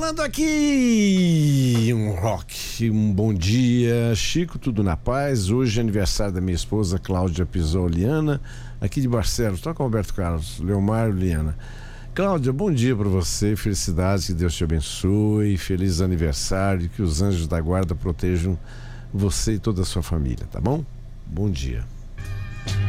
Começando aqui um rock, um bom dia, Chico, tudo na paz. Hoje é aniversário da minha esposa Cláudia Pisoliana, aqui de Barcelos. Toca Roberto Carlos, Leomar e Liana. Cláudia, bom dia para você, felicidades, que Deus te abençoe, feliz aniversário, que os anjos da guarda protejam você e toda a sua família, tá bom? Bom dia.